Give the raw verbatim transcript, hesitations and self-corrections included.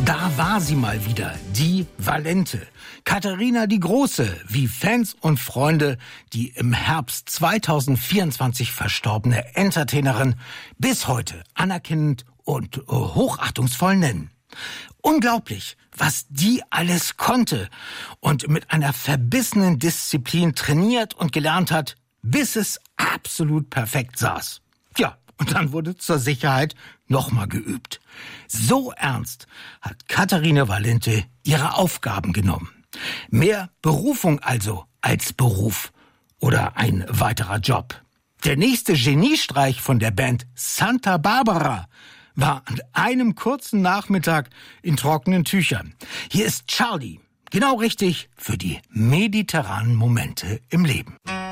Da war sie mal wieder, die Valente. Katharina die Große, wie Fans und Freunde die im Herbst zweitausendvierundzwanzig verstorbene Entertainerin bis heute anerkennend und hochachtungsvoll nennen. Unglaublich, was die alles konnte und mit einer verbissenen Disziplin trainiert und gelernt hat, bis es absolut perfekt saß. Ja, und dann wurde zur Sicherheit nochmal geübt. So ernst hat Katharina Valente ihre Aufgaben genommen. Mehr Berufung also als Beruf oder ein weiterer Job. Der nächste Geniestreich von der Band Santa Barbara war an einem kurzen Nachmittag in trockenen Tüchern. Hier ist Charlie, genau richtig für die mediterranen Momente im Leben.